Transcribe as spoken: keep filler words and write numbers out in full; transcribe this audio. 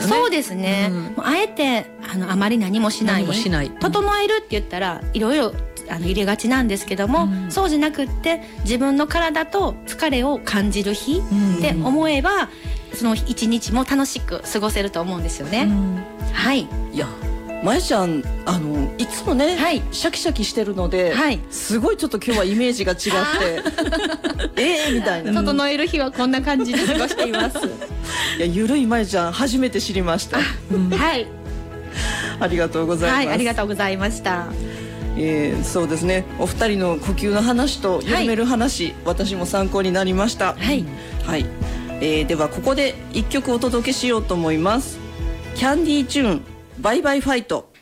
よね。 そうですね、うん、もうあえてあのあまり何もしない、 何もしない、 整えるって言ったらいろいろあの入れがちなんですけども、うん、そうじゃなくって自分の体と疲れを感じる日って思えば、うん、その一日も楽しく過ごせると思うんですよね、うん、はい。 いやまえちゃんあのいつもね、はい、シャキシャキしてるので、はい、すごいちょっと今日はイメージが違ってえーみたいな、 整える日はこんな感じで過ごしていますいやゆるいまえちゃん初めて知りました、 うん、はいありがとうございます、はい、 ありがとうございました。 えー、そうですね、お二人の呼吸の話と緩める話、はい、私も参考になりました。 はい、 はい、えー、ではここで一曲お届けしようと思います。キャンディーチューンバイバイファイト。